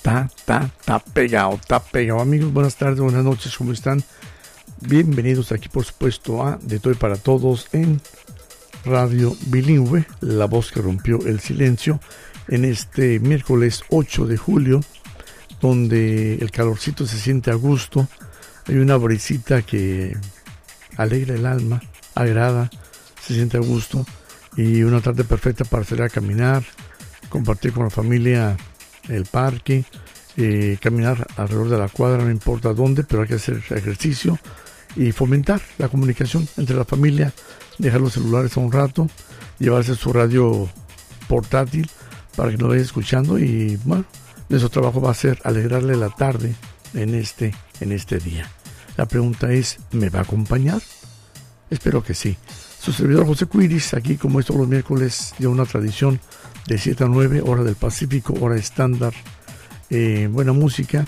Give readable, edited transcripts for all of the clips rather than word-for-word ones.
Está pegado. Amigos, buenas tardes, buenas noches, ¿cómo están? Bienvenidos aquí, por supuesto, a De Todo y para Todos en Radio Bilingüe, la voz que rompió el silencio, en este miércoles 8 de julio, donde el calorcito se siente a gusto, hay una brisita que alegra el alma, agrada, se siente a gusto, y una tarde perfecta para salir a caminar, compartir con la familia el parque, caminar alrededor de la cuadra, no importa dónde, pero hay que hacer ejercicio y fomentar la comunicación entre la familia, dejar los celulares a un rato, llevarse su radio portátil para que nos vaya escuchando, y bueno, nuestro trabajo va a ser alegrarle la tarde en este día. La pregunta es, ¿me va a acompañar? Espero que sí. Su servidor José Cuiris, aquí como es todos los miércoles, de una tradición de 7 a 9, hora del Pacífico, hora estándar, buena música,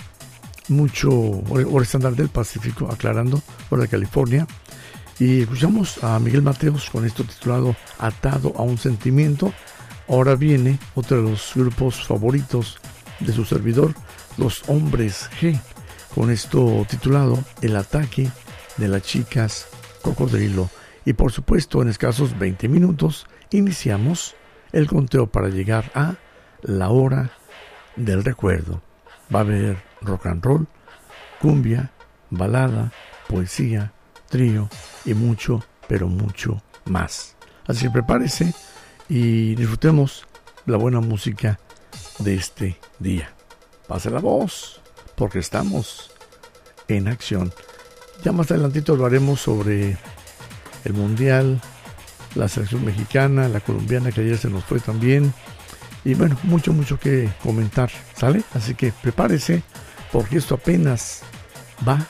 hora estándar del Pacífico, aclarando, hora de California, y escuchamos a Miguel Mateos con esto titulado Atado a un Sentimiento. Ahora viene otro de los grupos favoritos de su servidor, Los Hombres G, con esto titulado El Ataque de las Chicas Cocodrilo. Y por supuesto, en escasos 20 minutos, iniciamos el conteo para llegar a la hora del recuerdo. Va a haber rock and roll, cumbia, balada, poesía, trío y mucho, pero mucho más. Así que prepárese y disfrutemos la buena música de este día. Pase la voz, porque estamos en acción. Ya más adelantito hablaremos sobre el Mundial, la selección mexicana, la colombiana que ayer se nos fue también, y bueno, mucho que comentar, ¿sale? Así que prepárese, porque esto apenas va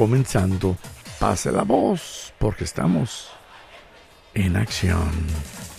comenzando. Pase la voz, porque estamos en acción.